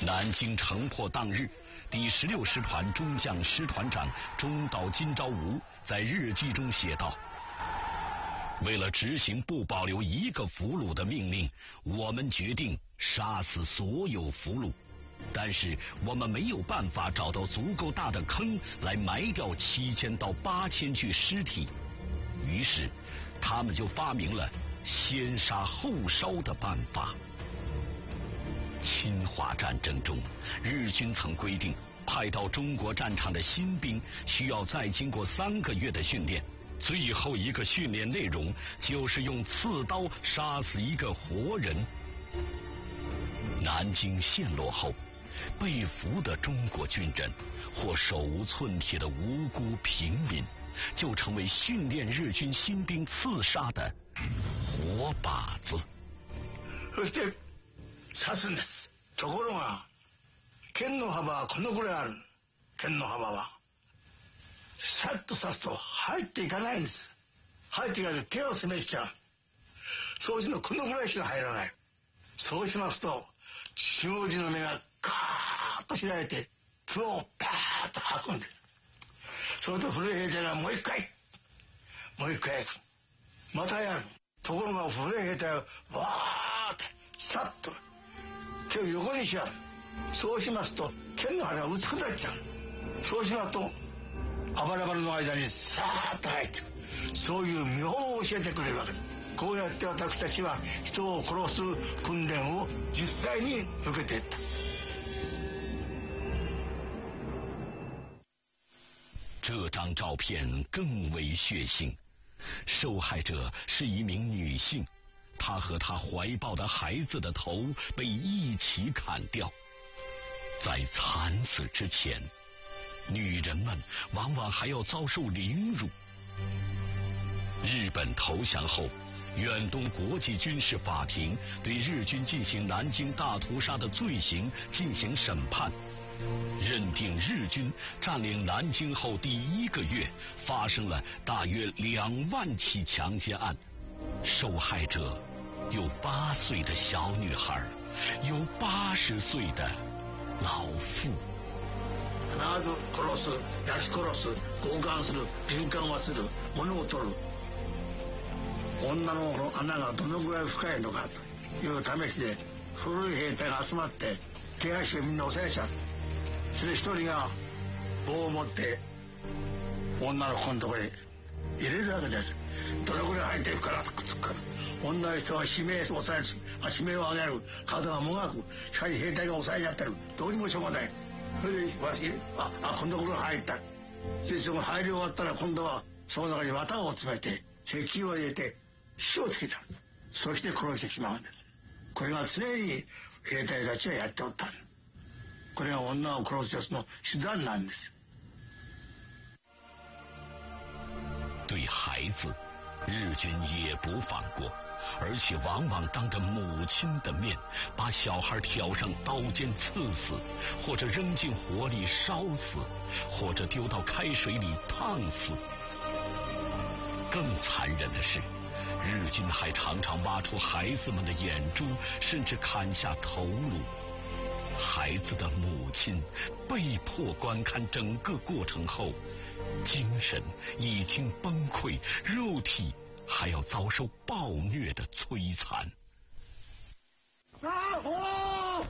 南京城破当日，第16师团中将师团长中岛今朝吾在日记中写道：为了执行不保留一个俘虏的命令，我们决定杀死所有俘虏，但是我们没有办法找到足够大的坑来埋掉7000到8000具尸体，于是他们就发明了先杀后烧的办法。侵华战争中，日军曾规定，派到中国战场的新兵需要再经过3个月的训练，最后一个训练内容就是用刺刀杀死一个活人。南京陷落后，被俘的中国军人或手无寸铁的无辜平民，就成为训练日軍新兵刺殺的活靶子。 そして刺すんです。ところが剣の幅はこのぐらいある。剣の幅はさっと刺すと入っていかないんです。入っていかないと手を滑っちゃう。そうするとこのぐらいしか入らない。そうしますと下地の目がガーッと開いてプロをパーッと吐くんです。それと古い兵隊がもう一回焼く。またやる。ところが古い兵隊はわーってさっと手を横にしちゃう。そうしますと剣の腹が薄くなっちゃう。そうしますとあばらばらの間にさーっと入ってくる。そういう妙法を教えてくれるわけです。こうやって私たちは人を殺す訓練を実際に受けていった。 这张照片更为血腥，受害者是一名女性，她和她怀抱的孩子的头被一起砍掉。在惨死之前，女人们往往还要遭受凌辱。日本投降后，远东国际军事法庭对日军进行南京大屠杀的罪行进行审判，认定日军占领南京后第1个月发生了大约2万起强奸案，受害者有8岁的小女孩，有80岁的老妇。 必ず殺す、焼き殺す、強姦する、敏感はする、物を取る。女の穴がどのぐらい深いのかという試しで、古い兵隊が集まって手足をみんな押さえちゃう。それで一人が棒を持って女の子のところへ入れるわけです。どのぐらい入っていくからくっつくから。女の人は悲鳴を押さえつ、悲鳴を上げる、体がもがく。しかし兵隊が押さえちゃってる。どうにもしょうがない。それでわしこんなところ入った。そしてその入り終わったら今度はその中に綿を詰めて石油を入れて火をつけた。そして殺してしまうんです。これが常に兵隊たちはやっておった。これが女を殺すやつの手段なんです。 对孩子，日军也不放过，而且往往当着母亲的面把小孩挑上刀尖刺死，或者扔进火里烧死，或者丢到开水里烫死。更残忍的是，日军还常常挖出孩子们的眼珠，甚至砍下头颅。孩子的母亲被迫观看整个过程后，精神已经崩溃，肉体还要遭受暴虐的摧残。 ああ、お